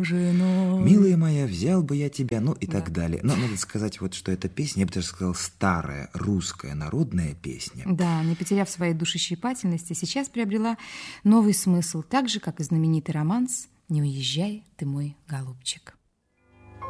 женой. Милая моя, взял бы я тебя, ну и так далее. Но надо сказать, вот, что эта песня, я бы даже сказал, старая русская народная песня. Да, не потеряв своей душещипательности, сейчас приобрела новый смысл, так же, как и знаменитый романс «Не уезжай ты, мой голубчик».